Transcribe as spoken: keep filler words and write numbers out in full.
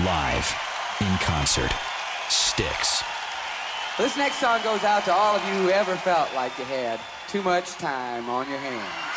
live, in concert. Styx. This next song goes out to all of you who ever felt like you had too much time on your hands.